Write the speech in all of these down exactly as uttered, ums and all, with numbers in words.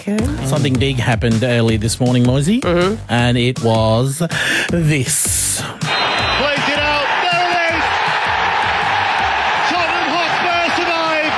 Okay. Something big happened early this morning, Moisey, Mm-hmm. and it was this. Plays it out. There it is. Tottenham Hotspur survive.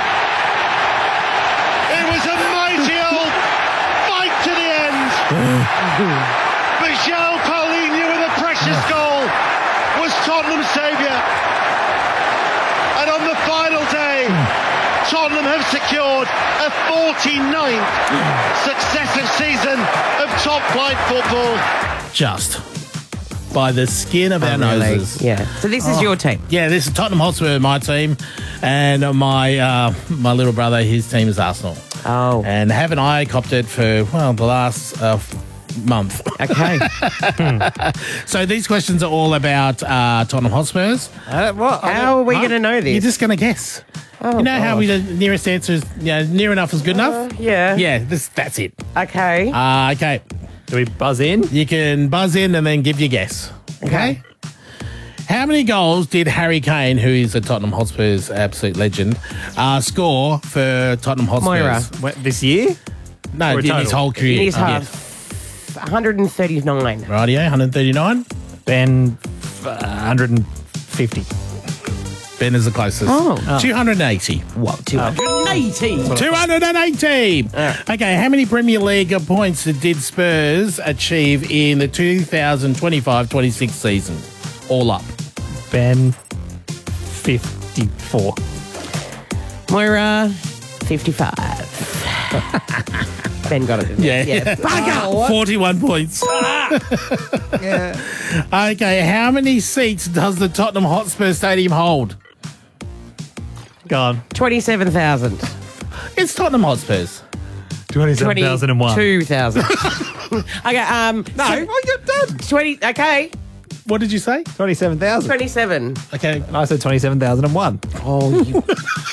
It was a mighty old fight to the end. But João Paulinho with a precious goal was Tottenham's saviour. And on the final day, Tottenham have secured a forty-ninth successive season of top-flight football. Just by the skin of our Oh, really? noses. Yeah. So this is your team. Yeah, this is Tottenham Hotspur, my team, and my uh, my little brother, his team is Arsenal. Oh. And haven't I copped it for, well, the last uh, month. Okay. So these questions are all about uh, Tottenham Hotspurs. Uh, what? How are we Huh? going to know this? You're just going to guess. Oh, you know how gosh. we the nearest answer is, you know, near enough is good enough? Yeah. Yeah, this that's it. Okay. Uh, okay. Do we buzz in? You can buzz in and then give your guess. Okay? Okay. How many goals did Harry Kane, who is a Tottenham Hotspurs absolute legend, uh, score for Tottenham Hotspurs? Moira. What, this year? No, Or in his total? whole career. In his Yeah. half. one hundred thirty-nine. Rightio, one hundred thirty-nine. Ben, uh, one hundred fifty. Ben is the closest. Oh. two hundred eighty. What? two hundred eighty. two hundred eighty. Okay, how many Premier League points did Spurs achieve in the two thousand twenty-five twenty-six season? All up. Ben, fifty-four. Moira, fifty-five. Ben got it. Didn't he? Yeah. Yeah. Bugger. forty-one points. Yeah. Okay, how many seats does the Tottenham Hotspur Stadium hold? Go on. twenty-seven thousand. It's Tottenham Hotspurs. twenty-seven thousand one. twenty-two thousand. Okay, um... No, so- oh, you're done. twenty... Okay, What did you say? twenty-seven thousand. twenty-seven. Okay, And I said twenty-seven thousand one. Oh, you...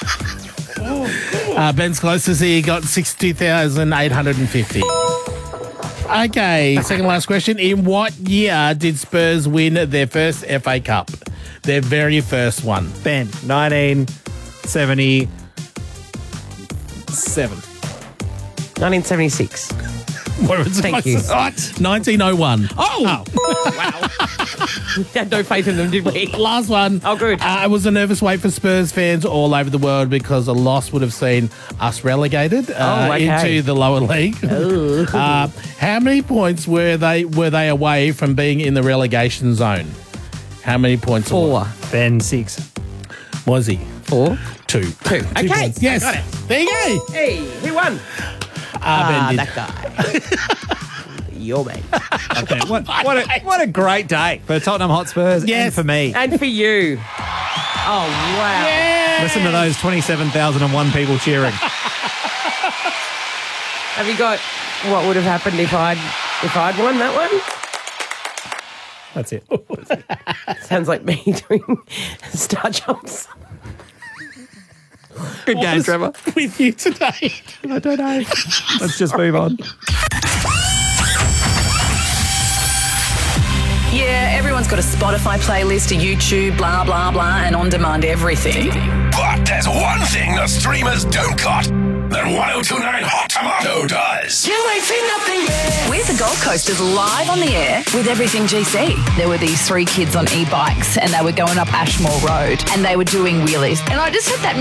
uh, Ben's closest. He got sixty thousand eight hundred fifty. Okay, second last question. In what year did Spurs win their first F A Cup? Their very first one. Ben, nineteen seventy-seven. nineteen seventy-six. Where was the Thank you. closest? What? nineteen oh one. Oh! Had no faith in them, did we? Last one. Oh, good. Uh, it was a nervous wait for Spurs fans all over the world because a loss would have seen us relegated uh, Oh, okay. into the lower league. uh, how many points were they were they away from being in the relegation zone? How many points? Four. Ben, six. Was he? Four. Two. Two. Okay. points. Yes. Got it. There you go. Hey, who won? Uh, Ah, Ben did. that guy. Your mate. Okay, what, what, a, what a great day for Tottenham Hotspurs Yes. and for me. And for you. Oh, wow. Listen to those twenty-seven thousand one people cheering. Have you got what would have happened if I'd if I'd won that one? That's it. Sounds like me doing star jumps. Good What game, was Trevor. with you today? I don't know. Let's just move on. Yeah, everyone's got a Spotify playlist, a YouTube, blah, blah, blah, and on-demand everything. But there's one thing the streamers don't got that one oh two point nine Hot Tomato does. You ain't seen nothing yet. We're the Gold Coasters live on the air with Everything G C. There were these three kids on e-bikes and they were going up Ashmore Road and they were doing wheelies. And I just had that